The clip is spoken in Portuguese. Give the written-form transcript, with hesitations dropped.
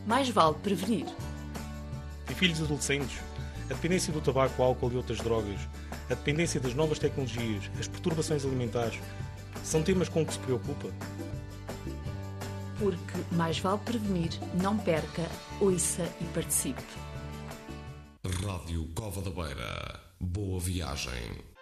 Mais vale prevenir. Tem filhos adolescentes? A dependência do tabaco, álcool e outras drogas, a dependência das novas tecnologias, as perturbações alimentares, são temas com que se preocupa? Porque mais vale prevenir, não perca, ouça e participe. Rádio Cova da Beira. Boa viagem.